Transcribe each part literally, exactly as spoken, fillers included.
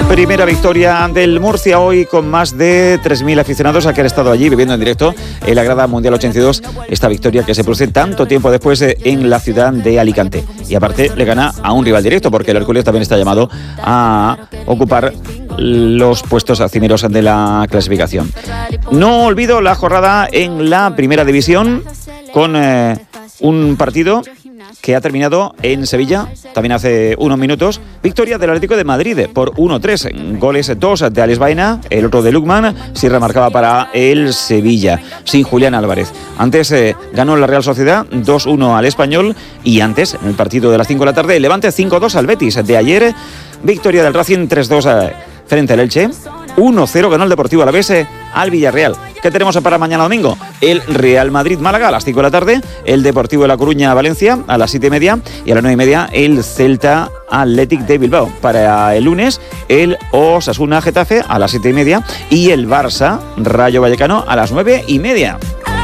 Primera victoria del Murcia hoy con más de tres mil aficionados a que han estado allí viviendo en directo en la grada Mundial ochenta y dos. Esta victoria que se produce tanto tiempo después en la ciudad de Alicante. Y aparte le gana a un rival directo porque el Hércules también está llamado a ocupar los puestos cimeros de la clasificación. No olvido la jornada en la primera división con eh, un partido que ha terminado en Sevilla, también hace unos minutos. Victoria del Atlético de Madrid por uno tres. Goles dos de Alex Baena, el otro de Lukman. Sierra marcaba para el Sevilla, sin Julián Álvarez. Antes eh, ganó la Real Sociedad dos uno al Español. Y antes, en el partido de las cinco de la tarde, el Levante cinco dos al Betis. De ayer, victoria del Racing tres dos eh, frente al Elche. uno cero ganó el Deportivo Alavés al Villarreal. ¿Qué tenemos para mañana domingo? El Real Madrid-Málaga a las cinco de la tarde, el Deportivo de La Coruña-Valencia a las siete y media y a las nueve y media el Celta Athletic de Bilbao. Para el lunes, el Osasuna-Getafe a las siete y media y el Barça-Rayo Vallecano a las nueve y media.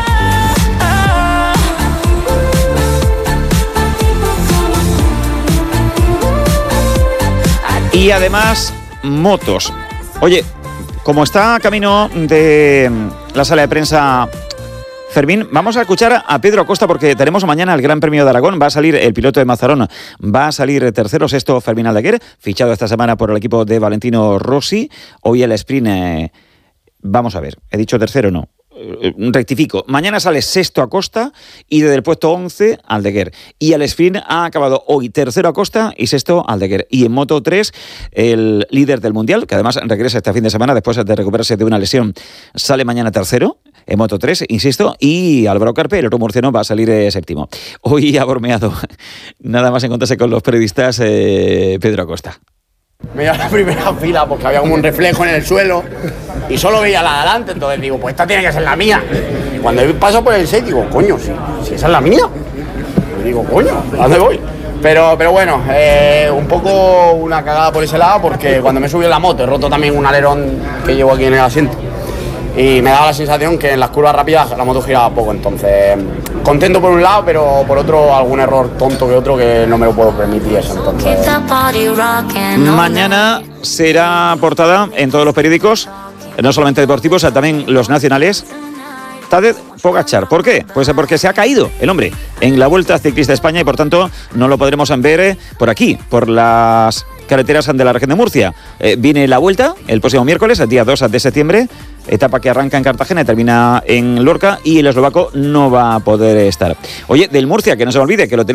Y además, motos. Oye, como está camino de la sala de prensa Fermín, vamos a escuchar a Pedro Acosta porque tenemos mañana el Gran Premio de Aragón. Va a salir el piloto de Mazarón, va a salir tercero, sexto Fermín Aldeguer, fichado esta semana por el equipo de Valentino Rossi. Hoy el sprint, eh, vamos a ver, he dicho tercero, no. Rectifico, mañana sale sexto Acosta y desde el puesto once Aldeguer, y el sprint ha acabado hoy tercero Acosta y sexto Aldeguer, y en Moto tres el líder del Mundial, que además regresa este fin de semana después de recuperarse de una lesión, sale mañana tercero en Moto tres, insisto, y Álvaro Carpe, el otro murciano, va a salir eh, séptimo. Hoy ha bromeado nada más encontrarse con los periodistas eh, Pedro Acosta. Me iba a la primera fila porque había como un reflejo en el suelo y solo veía la de adelante, entonces digo, pues esta tiene que ser la mía. Y cuando paso por el set digo, coño, si, si esa es la mía. Y digo, coño, ¿a dónde voy? Pero, pero bueno, eh, un poco una cagada por ese lado porque cuando me subí en la moto he roto también un alerón que llevo aquí en el asiento. Y me daba la sensación que en las curvas rápidas la moto giraba poco, entonces contento por un lado, pero por otro algún error tonto que otro que no me lo puedo permitir eso, entonces... Mañana será portada en todos los periódicos, no solamente deportivos, sino también los nacionales. Tadej Pogačar, ¿por qué? Pues porque se ha caído el hombre en la Vuelta Ciclista de España y por tanto no lo podremos ver por aquí, por las carreteras de la región de Murcia. Eh, viene la Vuelta el próximo miércoles, el día dos de septiembre, etapa que arranca en Cartagena y termina en Lorca, y el eslovaco no va a poder estar. Oye, del Murcia, que no se me olvide que lo